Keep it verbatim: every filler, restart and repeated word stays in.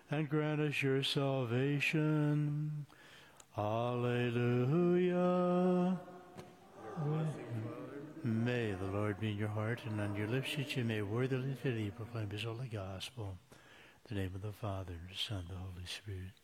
and grant us your salvation. Alleluia. May the Lord be in your heart and on your lips, that you may worthily and fittingly proclaim his holy gospel. In the name of the Father, and the Son, and the Holy Spirit.